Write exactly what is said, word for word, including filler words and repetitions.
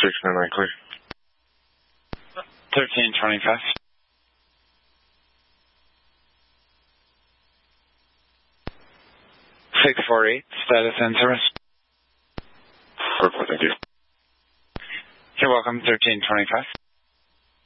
six nine nine clear. thirteen twenty-five. six four eight, status and service. Perfect, thank you. You're welcome, thirteen twenty-five.